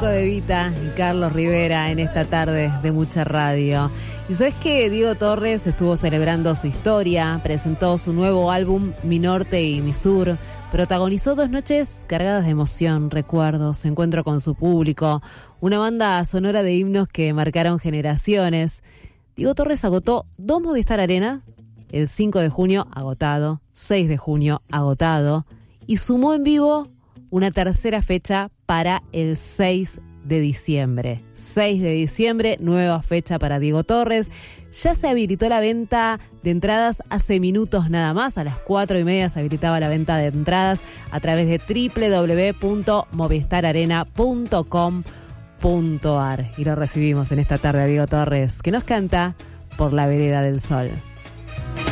Federico De Vita y Carlos Rivera en esta tarde de mucha radio. Y sabes que Diego Torres estuvo celebrando su historia, presentó su nuevo álbum Mi Norte y Mi Sur, protagonizó 2 noches cargadas de emoción, recuerdos, encuentro con su público, una banda sonora de himnos que marcaron generaciones. Diego Torres agotó 2 Movistar Arena, el 5 de junio agotado, 6 de junio agotado, y sumó en vivo una tercera fecha para el 6 de diciembre. 6 de diciembre, nueva fecha para Diego Torres. Ya se habilitó la venta de entradas hace minutos nada más. A las 4:30 se habilitaba la venta de entradas a través de www.movistararena.com.ar. Y lo recibimos en esta tarde a Diego Torres, que nos canta Por la Vereda del Sol.